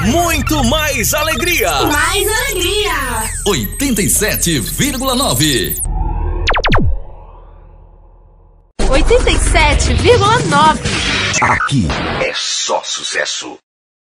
Muito mais alegria. Mais alegria. 87,9. 87,9. Aqui é só sucesso.